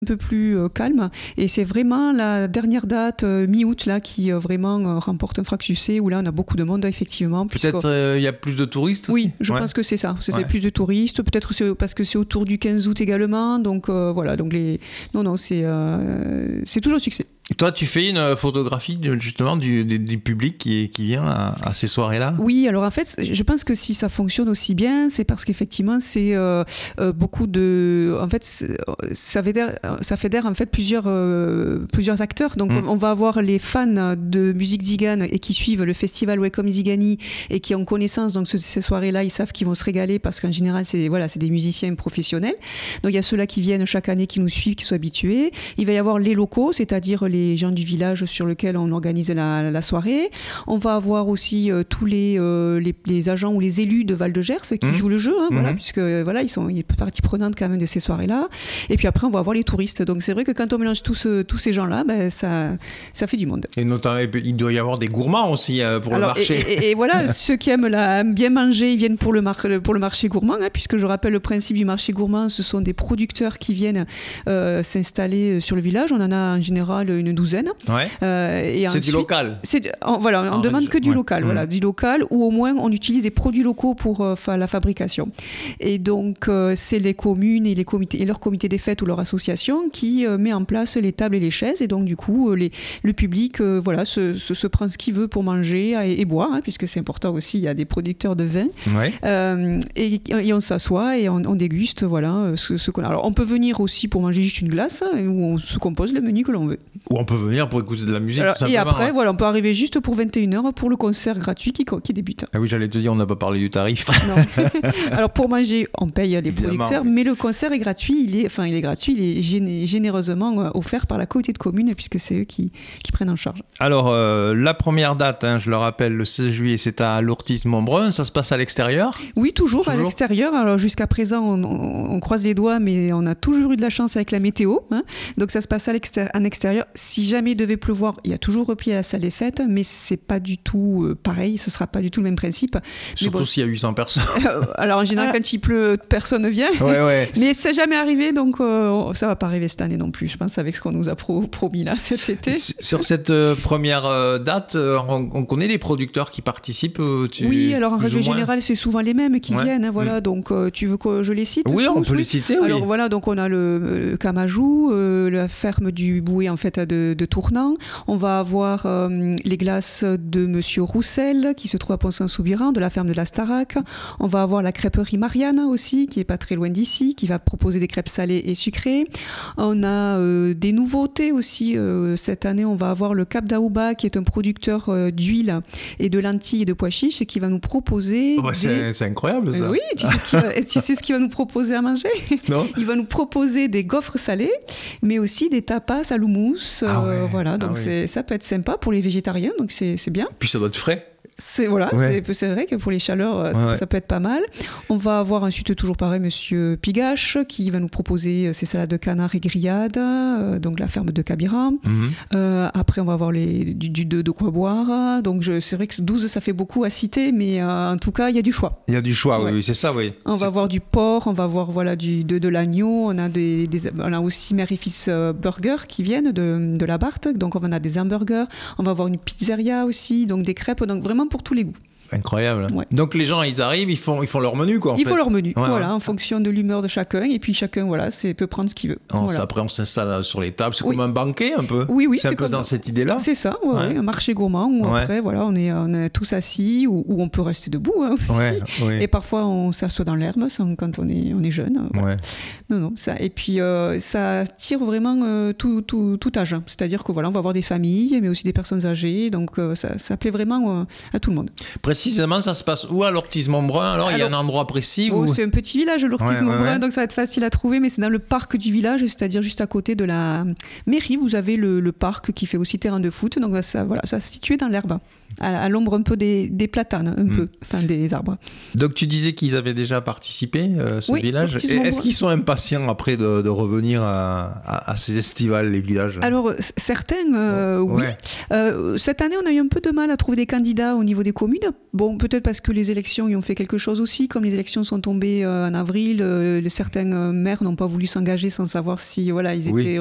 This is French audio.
un peu plus calme, et c'est vraiment la dernière date mi-août là qui vraiment remporte un franc succès, où là on a beaucoup de monde effectivement. Peut-être il y a plus de touristes aussi. Oui, je pense que c'est ça, c'est plus de touristes, peut-être parce que c'est autour du 15 août également, donc voilà, donc c'est toujours un succès. Et toi, tu fais une photographie justement du public qui vient à ces soirées-là ? Oui, alors en fait, je pense que si ça fonctionne aussi bien, c'est parce qu'effectivement, c'est beaucoup de... En fait, ça fédère en fait plusieurs acteurs. Donc, on va avoir les fans de musique Zigane et qui suivent le festival Welcome Zigani et qui ont connaissance. Donc, ces soirées-là, ils savent qu'ils vont se régaler parce qu'en général, c'est des musiciens professionnels. Donc, il y a ceux-là qui viennent chaque année, qui nous suivent, qui sont habitués. Il va y avoir les locaux, c'est-à-dire les gens du village sur lequel on organise la soirée. On va avoir aussi tous les agents ou les élus de Val-de-Gers qui jouent le jeu, voilà, puisque voilà, ils sont partie prenante quand même de ces soirées-là. Et puis après, on va avoir les touristes. Donc c'est vrai que quand on mélange tous ces gens-là, ça fait du monde. Et notamment, il doit y avoir des gourmands aussi pour le marché. Et voilà, ceux qui aiment bien manger, ils viennent pour le marché gourmand, puisque je rappelle le principe du marché gourmand, ce sont des producteurs qui viennent s'installer sur le village. On en a en général une douzaine. Ouais. Et c'est du local. On demande que du local, voilà, du local, ou au moins on utilise des produits locaux pour la fabrication. Et donc c'est les communes et leur comité des fêtes ou leur association qui met en place les tables et les chaises. Et donc du coup le public se prend ce qu'il veut pour manger et boire, puisque c'est important aussi. Il y a des producteurs de vin. Ouais. Et on s'assoit et on déguste, voilà, ce qu'on a. Alors on peut venir aussi pour manger juste une glace, où on se compose le menu que l'on veut. Ou on peut venir pour écouter de la musique. Alors, et après, voilà, on peut arriver juste pour 21h pour le concert gratuit qui débute. Ah oui, j'allais te dire, on n'a pas parlé du tarif. Non. Alors pour manger, on paye les producteurs, mais le concert est gratuit. Il est gratuit, il est généreusement offert par la communauté de communes, puisque c'est eux qui prennent en charge. Alors, la première date, je le rappelle, le 16 juillet, c'est à Lourtiz-Montbrun. Ça se passe à l'extérieur ? Oui, toujours à l'extérieur. Alors jusqu'à présent, on croise les doigts, mais on a toujours eu de la chance avec la météo. Donc ça se passe en extérieur. Si jamais il devait pleuvoir, il y a toujours repli à la salle des fêtes, mais c'est pas du tout pareil, ce sera pas du tout le même principe. Surtout s'il y a 800 personnes. Alors en général, quand il pleut, personne ne vient. Ouais. Mais ça n'est jamais arrivé, donc ça va pas arriver cette année non plus, je pense, avec ce qu'on nous a promis là cet été. Sur cette première date, on connaît les producteurs qui participent Oui, alors en règle générale, c'est souvent les mêmes qui viennent. Voilà, donc tu veux que je les cite ? Oui, on peut les citer, oui. Alors voilà, donc on a le Camajou, la ferme du Bouet en fait de Tournant. On va avoir les glaces de Monsieur Roussel qui se trouve à Pont-Saint-Soubiran, de la ferme de la Starac. On va avoir la crêperie Marianne aussi, qui est pas très loin d'ici, qui va proposer des crêpes salées et sucrées. On a des nouveautés aussi. Cette année, on va avoir le Cap d'Aouba, qui est un producteur d'huile et de lentilles et de pois chiches, et qui va nous proposer... C'est incroyable ça. Oui, tu sais ce qu'il va nous proposer à manger ? Non. Il va nous proposer des gaufres salées, mais aussi des tapas à l'houmous. Voilà, donc ça peut être sympa pour les végétariens, donc c'est bien. Puis ça doit être frais. C'est vrai que pour les chaleurs, ça peut être pas mal. On va avoir ensuite, toujours pareil, Monsieur Pigache, qui va nous proposer ses salades de canard et grillades, donc la ferme de Cabira. Après, on va avoir de quoi boire. Donc c'est vrai que 12, ça fait beaucoup à citer, mais en tout cas, il y a du choix. Il y a du choix, oui, c'est ça, oui. On va avoir du porc, on va avoir de l'agneau, on a aussi mère et fils burger qui viennent de la Barthe, donc on a des hamburgers, on va avoir une pizzeria aussi, donc des crêpes, donc vraiment pour tous les goûts. Incroyable. Ouais. Donc les gens, ils arrivent, ils font leur menu, quoi. Ils font leur menu, en fonction de l'humeur de chacun, et puis chacun, peut prendre ce qu'il veut. Après, on s'installe sur les tables. C'est comme un banquet, un peu. Oui, c'est un peu dans cette idée-là. C'est ça, un marché gourmand où après, on est tous assis, où on peut rester debout aussi. Et parfois, on s'assoit dans l'herbe quand on est jeune. Non, ça. Et puis, ça tire vraiment tout âge. C'est-à-dire que on va avoir des familles, mais aussi des personnes âgées. Donc, ça plaît vraiment à tout le monde. Précisément, ça se passe où à Lourtiz-Montbrun ? Alors, il y a un endroit précis où... C'est un petit village, Lourtiz-Montbrun, donc ça va être facile à trouver, mais c'est dans le parc du village, c'est-à-dire juste à côté de la mairie. Vous avez le parc qui fait aussi terrain de foot, donc ça se situe dans l'herbe. à l'ombre un peu des platanes, des arbres. Donc tu disais qu'ils avaient déjà participé, ce village. Et est-ce qu'ils sont impatients après de revenir à ces estivales, les villages? Alors certains, oui. Cette année, on a eu un peu de mal à trouver des candidats au niveau des communes. Bon, peut-être parce que les élections y ont fait quelque chose aussi. Comme les élections sont tombées en avril, certains maires n'ont pas voulu s'engager sans savoir si ils étaient